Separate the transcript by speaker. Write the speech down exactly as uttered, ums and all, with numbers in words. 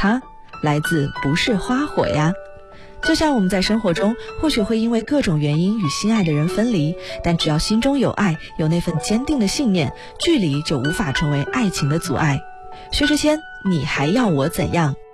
Speaker 1: 它？来自不是花火呀。就像我们在生活中或许会因为各种原因与心爱的人分离，但只要心中有爱，有那份坚定的信念，距离就无法成为爱情的阻碍。薛之谦，你还要我怎样？